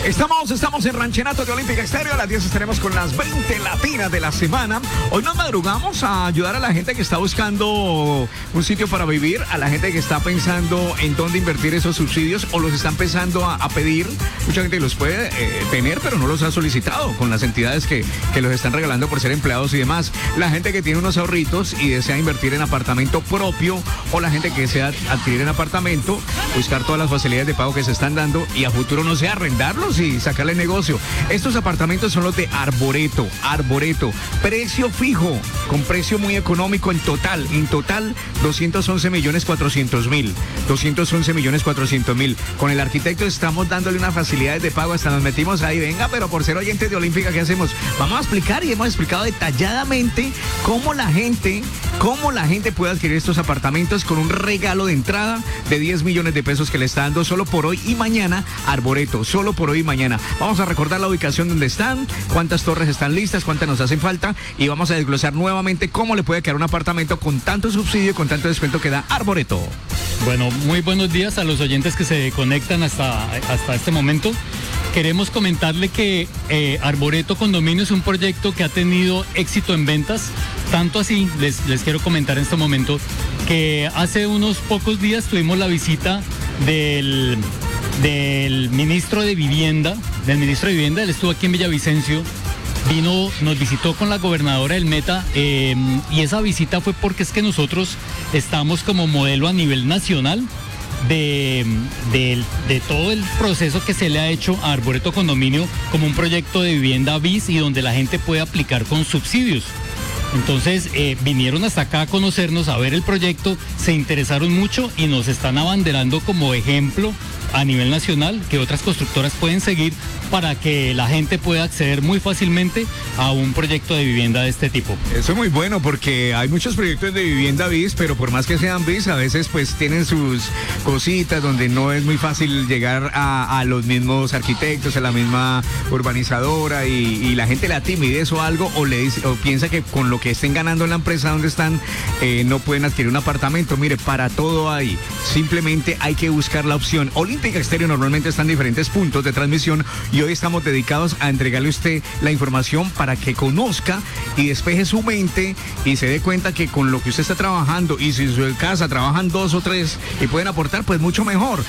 Estamos en Ranchenato de Olímpica Estéreo. A las 10 estaremos con las 20 latinas de la semana. Hoy nos madrugamos a ayudar a la gente que está buscando un sitio para vivir, a la gente que está pensando en dónde invertir esos subsidios o los están empezando a pedir. Mucha gente los puede tener, pero no los ha solicitado con las entidades que los están regalando por ser empleados y demás. La gente que tiene unos ahorritos y desea invertir en apartamento propio, o la gente que desea adquirir en apartamento, buscar todas las facilidades de pago que se están dando y a futuro, no sé, arrendarlos y sacarle negocio. Estos apartamentos son los de Arboreto, precio fijo, con precio muy económico en total 211.400.000, 211.400.000. Con el arquitecto estamos dándole unas facilidades de pago, hasta nos metimos ahí, venga, pero por ser oyentes de Olímpica, ¿qué hacemos? Vamos a explicar, y hemos explicado detalladamente cómo la gente puede adquirir estos apartamentos con un regalo de entrada de 10 millones de pesos que le está dando solo por hoy y mañana Arboreto, solo por hoy y mañana. Vamos a recordar la ubicación donde están, cuántas torres están listas, cuántas nos hacen falta, y vamos a desglosar nuevamente cómo le puede quedar un apartamento con tanto subsidio, con tanto descuento que da Arboreto. Bueno, muy buenos días a los oyentes que se conectan hasta este momento. Queremos comentarle que Arboreto Condominio es un proyecto que ha tenido éxito en ventas, tanto así, les quiero comentar en este momento, que hace unos pocos días tuvimos la visita del ministro de Vivienda, él estuvo aquí en Villavicencio, nos visitó con la gobernadora del Meta, y esa visita fue porque es que nosotros estamos como modelo a nivel nacional de todo el proceso que se le ha hecho a Arboreto Condominio como un proyecto de vivienda BIS y donde la gente puede aplicar con subsidios. Entonces vinieron hasta acá a conocernos, a ver el proyecto, se interesaron mucho y nos están abanderando como ejemplo a nivel nacional que otras constructoras pueden seguir para que la gente pueda acceder muy fácilmente a un proyecto de vivienda de este tipo. Eso es muy bueno, porque hay muchos proyectos de vivienda BIS, pero por más que sean BIS, a veces pues tienen sus cositas donde no es muy fácil llegar a los mismos arquitectos, a la misma urbanizadora, y la gente le da timidez o algo, o le dice, o piensa que con lo que estén ganando en la empresa donde están no pueden adquirir un apartamento. Mire, para todo hay, simplemente hay que buscar la opción. Olímpica Estéreo normalmente está en diferentes puntos de transmisión, y hoy estamos dedicados a entregarle a usted la información para que conozca y despeje su mente y se dé cuenta que con lo que usted está trabajando, y si en su casa trabajan 2 o 3 y pueden aportar, pues mucho mejor.